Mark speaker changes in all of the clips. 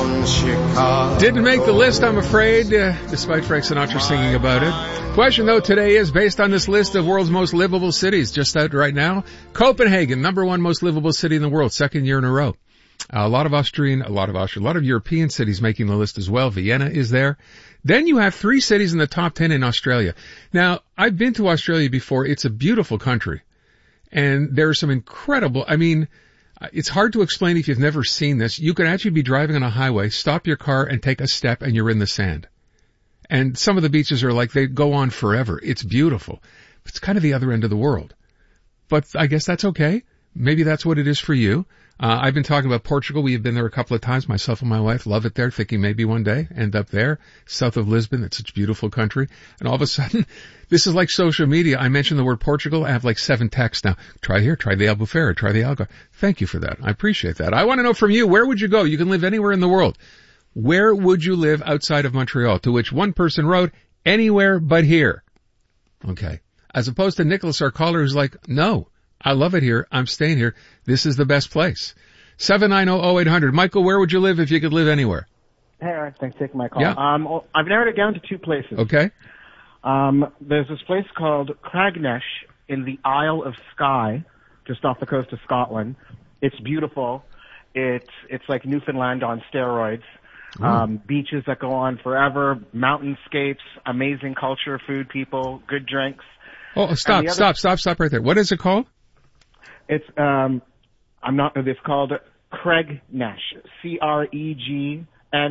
Speaker 1: from Chicago.
Speaker 2: Didn't make the list, I'm afraid, despite Frank Sinatra singing about it. Question, though, today is based on this list of world's most livable cities, just out right now. Copenhagen, #1 most livable city in the world, second year in a row. A lot of European cities making the list as well. Vienna is there. Then you have 3 cities in the top 10 in Australia. Now, I've been to Australia before. It's a beautiful country. And there are some incredible, it's hard to explain if you've never seen this. You can actually be driving on a highway, stop your car and take a step and you're in the sand. And some of the beaches are like, they go on forever. It's beautiful. It's kind of the other end of the world. But I guess that's okay. Maybe that's what it is for you. I've been talking about Portugal. We have been there a couple of times, myself and my wife. Love it there, thinking maybe one day end up there, south of Lisbon. It's such a beautiful country. And all of a sudden, this is like social media. I mentioned the word Portugal. I have like 7 texts now. Try here, try the Albufeira, try the Algarve. Thank you for that. I appreciate that. I want to know from you, where would you go? You can live anywhere in the world. Where would you live outside of Montreal? To which one person wrote, anywhere but here. Okay. As opposed to Nicholas, our caller, who's like, no. I love it here. I'm staying here. This is the best place. 790-0800. Michael, where would you live if you could live anywhere?
Speaker 3: Hey, Eric. Thanks for taking my call.
Speaker 2: Yeah.
Speaker 3: I've narrowed it down to 2 places.
Speaker 2: Okay.
Speaker 3: There's this place called Craignesh in the Isle of Skye, just off the coast of Scotland. It's beautiful. It's like Newfoundland on steroids. Beaches that go on forever, mountainscapes, amazing culture, food, people, good drinks.
Speaker 2: Oh, stop right there. What is it called?
Speaker 3: It's, it's called Craignesh. Cregneash.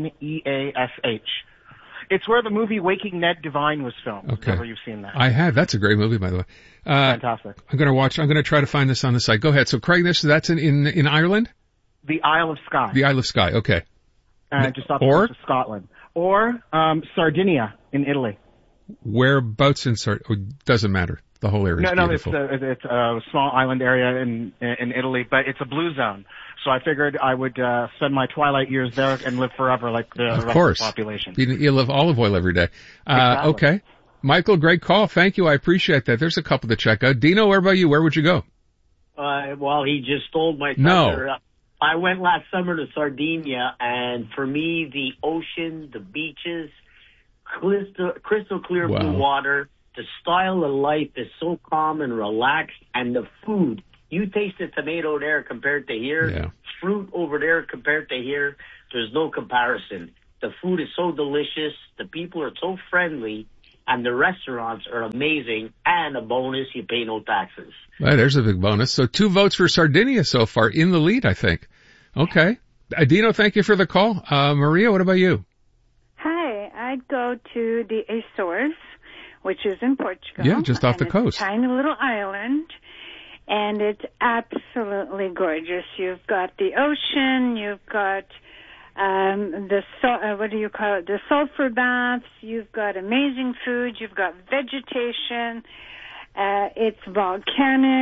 Speaker 3: It's where the movie Waking Ned Divine was filmed.
Speaker 2: Okay.
Speaker 3: Whether you've seen that.
Speaker 2: I have. That's a great movie, by the way.
Speaker 3: Fantastic.
Speaker 2: I'm going to try to find this on the site. Go ahead. So Craignesh, that's in Ireland?
Speaker 3: The Isle of Skye.
Speaker 2: The Isle of Skye. Okay.
Speaker 3: Just off the coast of Scotland. Or, Sardinia in Italy.
Speaker 2: Whereabouts in Sardinia? Doesn't matter. The whole area is beautiful.
Speaker 3: It's a small island area in Italy, but it's a blue zone. So I figured I would spend my twilight years there and live forever like the rest of the population.
Speaker 2: You live olive oil every day.
Speaker 3: Exactly.
Speaker 2: Okay. Michael, great call. Thank you. I appreciate that. There's a couple to check out. Dino, where about you? Where would you go?
Speaker 4: Well, he just stole my thunder.
Speaker 2: No.
Speaker 4: I went last summer to Sardinia, and for me, the ocean, the beaches, crystal clear blue water, the style of life is so calm and relaxed, and the food. You taste the tomato there compared to here, fruit over there compared to here. There's no comparison. The food is so delicious, the people are so friendly, and the restaurants are amazing, and a bonus, you pay no taxes.
Speaker 2: Well, there's a big bonus. So 2 votes for Sardinia so far, in the lead, I think. Okay. Dino, thank you for the call. Maria, what about you?
Speaker 5: Hi, I'd go to the Azores, which is in Portugal.
Speaker 2: Yeah, just off the coast.
Speaker 5: It's a tiny little island, and it's absolutely gorgeous. You've got the ocean, you've got the sulfur baths, you've got amazing food, you've got vegetation, it's volcanic.